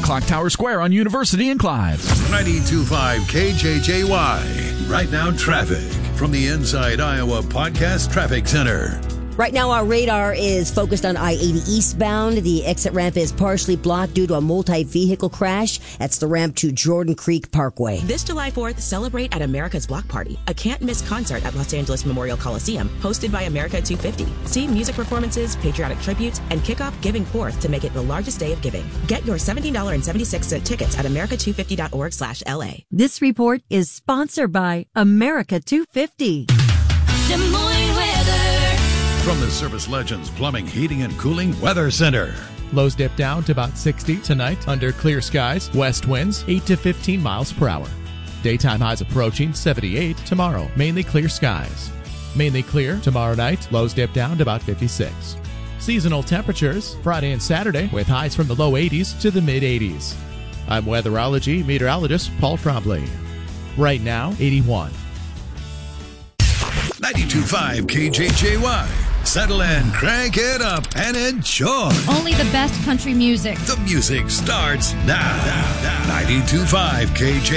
Clock Tower Square on University and Clive. 92.5 KJJY. Right now, traffic from the Inside Iowa Podcast Traffic Center. Right now, our radar is focused on I-80 eastbound. The exit ramp is partially blocked due to a multi-vehicle crash. That's the ramp to Jordan Creek Parkway. This July 4th, celebrate at America's Block Party, a can't-miss concert at Los Angeles Memorial Coliseum, hosted by America 250. See music performances, patriotic tributes, and kick off Giving Forth to make it the largest day of giving. Get your $17.76 tickets at america250.org/LA. This report is sponsored by America 250. Des Moines weather. From the Service Legends Plumbing, Heating, and Cooling Weather Center. Lows dip down to about 60 tonight under clear skies. West winds 8 to 15 miles per hour. Daytime highs approaching 78 tomorrow. Mainly clear skies. Mainly clear tomorrow night. Lows dip down to about 56. Seasonal temperatures Friday and Saturday with highs from the low 80s to the mid 80s. I'm weatherology meteorologist Paul Trombley. Right now, 81. 92.5 KJJY. Settle in, crank it up, and enjoy. Only the best country music. The music starts now. 92.5 KJJY.